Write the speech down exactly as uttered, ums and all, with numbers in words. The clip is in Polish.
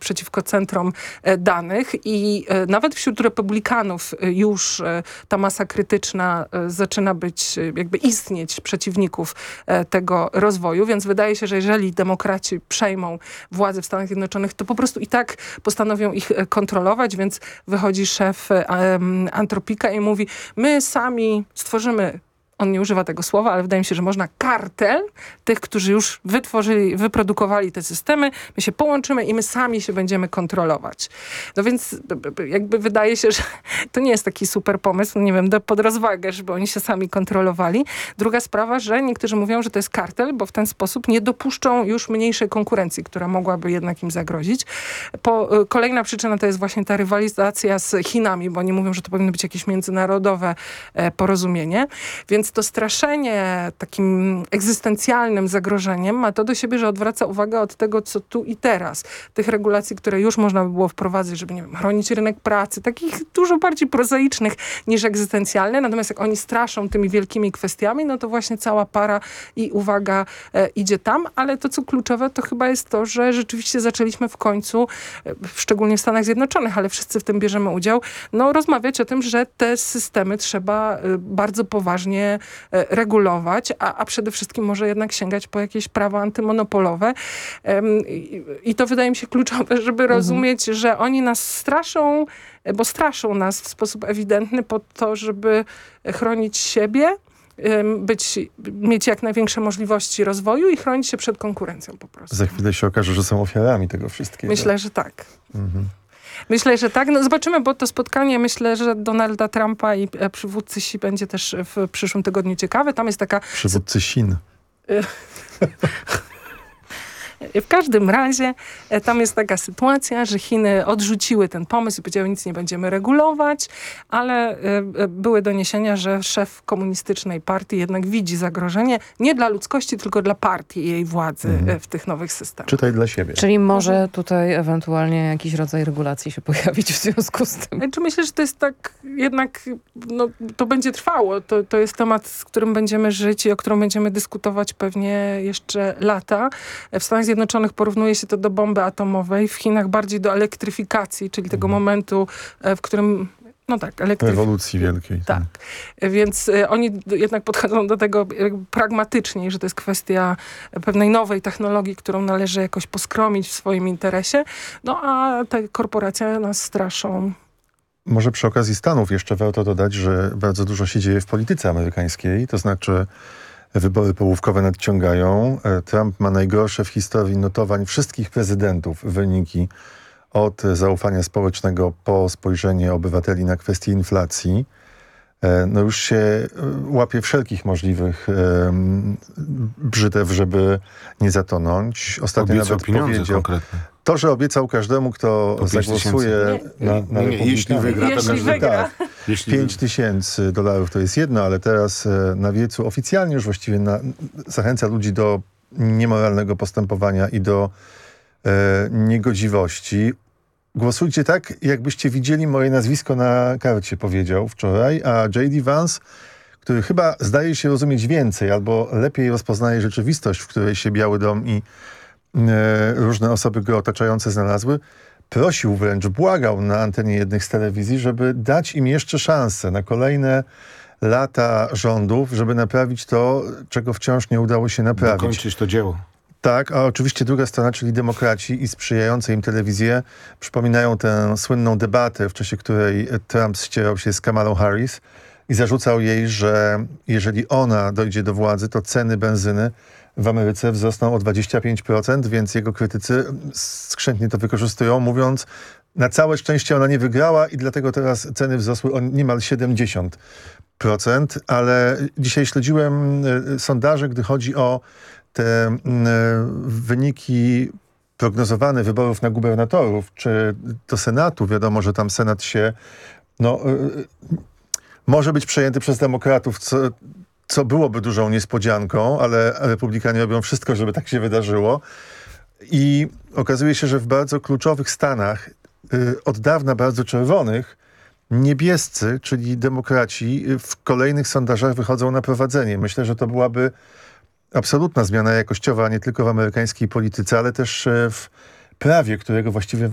przeciwko centrom danych i nawet wśród republikanów już ta masa krytyczna zaczyna być, jakby istnieć przeciwników tego rozwoju, więc wydaje się, że jeżeli demokraci przejmą władzę w Stanach Zjednoczonych, to po prostu i tak postanowią ich kontrolować, więc wychodzi szef um, Antropika i mówi, my sami stworzymy, on nie używa tego słowa, ale wydaje mi się, że można kartel tych, którzy już wytworzyli, wyprodukowali te systemy, my się połączymy i my sami się będziemy kontrolować. No więc jakby wydaje się, że to nie jest taki super pomysł, nie wiem, pod rozwagę, żeby oni się sami kontrolowali. Druga sprawa, że niektórzy mówią, że to jest kartel, bo w ten sposób nie dopuszczą już mniejszej konkurencji, która mogłaby jednak im zagrozić. Po, kolejna przyczyna to jest właśnie ta rywalizacja z Chinami, bo oni mówią, że to powinno być jakieś międzynarodowe e, porozumienie. Więc to straszenie takim egzystencjalnym zagrożeniem ma to do siebie, że odwraca uwagę od tego, co tu i teraz. Tych regulacji, które już można by było wprowadzić, żeby, nie wiem, chronić rynek pracy, takich dużo bardziej prozaicznych niż egzystencjalne. Natomiast jak oni straszą tymi wielkimi kwestiami, no to właśnie cała para i uwaga e, idzie tam. Ale to, co kluczowe, to chyba jest to, że rzeczywiście zaczęliśmy w końcu, e, szczególnie w Stanach Zjednoczonych, ale wszyscy w tym bierzemy udział, no rozmawiać o tym, że te systemy trzeba e, bardzo poważnie regulować, a, a przede wszystkim może jednak sięgać po jakieś prawa antymonopolowe. Um, i, I to wydaje mi się kluczowe, żeby rozumieć, mhm. że oni nas straszą, bo straszą nas w sposób ewidentny po to, żeby chronić siebie, być, mieć jak największe możliwości rozwoju i chronić się przed konkurencją po prostu. Za chwilę się okaże, że są ofiarami tego wszystkiego. Myślę, że tak. Mhm. Myślę, że tak. No zobaczymy, bo to spotkanie, myślę, że Donalda Trumpa i przywódcy Xi będzie też w przyszłym tygodniu ciekawe. Tam jest taka... Przywódcy Chin. W każdym razie tam jest taka sytuacja, że Chiny odrzuciły ten pomysł i powiedziały, nic nie będziemy regulować, ale były doniesienia, że szef komunistycznej partii jednak widzi zagrożenie nie dla ludzkości, tylko dla partii i jej władzy mhm. w tych nowych systemach. Czytaj dla siebie. Czyli może tutaj ewentualnie jakiś rodzaj regulacji się pojawić w związku z tym. Czy myślę, że to jest tak jednak, no, to będzie trwało. To, to jest temat, z którym będziemy żyć i o którym będziemy dyskutować pewnie jeszcze lata. W Stanach Zjednoczonych porównuje się to do bomby atomowej, w Chinach bardziej do elektryfikacji, czyli tego mhm. momentu, w którym no tak, elektryf... rewolucji wielkiej. Tak. tak. Więc y, oni jednak podchodzą do tego pragmatycznie, że to jest kwestia pewnej nowej technologii, którą należy jakoś poskromić w swoim interesie. No a te korporacje nas straszą. Może przy okazji Stanów jeszcze warto dodać, że bardzo dużo się dzieje w polityce amerykańskiej, to znaczy wybory połówkowe nadciągają. Trump ma najgorsze w historii notowań wszystkich prezydentów wyniki od zaufania społecznego po spojrzenie obywateli na kwestię inflacji. No już się łapie wszelkich możliwych um, brzydew, żeby nie zatonąć. Ostatnio obiecał nawet pieniądze powiedział, konkretne. To, że obiecał każdemu, kto zagłosuje nie, na, na nie, nie, jeśli wygra, to jeśli wygra. Tak, pięć tysięcy dolarów to jest jedno, ale teraz na wiecu oficjalnie już właściwie na, zachęca ludzi do niemoralnego postępowania i do e, niegodziwości. Głosujcie tak, jakbyście widzieli moje nazwisko na karcie, powiedział wczoraj, a J D Vance, który chyba zdaje się rozumieć więcej albo lepiej rozpoznaje rzeczywistość, w której się Biały Dom i e, różne osoby go otaczające znalazły, prosił wręcz, błagał na antenie jednej z telewizji, żeby dać im jeszcze szansę na kolejne lata rządów, żeby naprawić to, czego wciąż nie udało się naprawić. Dokończyć to dzieło. Tak, a oczywiście druga strona, czyli demokraci i sprzyjające im telewizje, przypominają tę słynną debatę, w czasie której Trump ścierał się z Kamalą Harris i zarzucał jej, że jeżeli ona dojdzie do władzy, to ceny benzyny w Ameryce wzrosną o dwadzieścia pięć procent, więc jego krytycy skrzętnie to wykorzystują, mówiąc, na całe szczęście ona nie wygrała i dlatego teraz ceny wzrosły o niemal siedemdziesiąt procent, ale dzisiaj śledziłem sondaże, gdy chodzi o te y, wyniki prognozowane wyborów na gubernatorów, czy do Senatu. Wiadomo, że tam Senat się no, y, może być przejęty przez demokratów, co, co byłoby dużą niespodzianką, ale republikanie robią wszystko, żeby tak się wydarzyło. I okazuje się, że w bardzo kluczowych stanach, y, od dawna bardzo czerwonych, niebiescy, czyli demokraci, w kolejnych sondażach wychodzą na prowadzenie. Myślę, że to byłaby absolutna zmiana jakościowa, nie tylko w amerykańskiej polityce, ale też w prawie, którego właściwie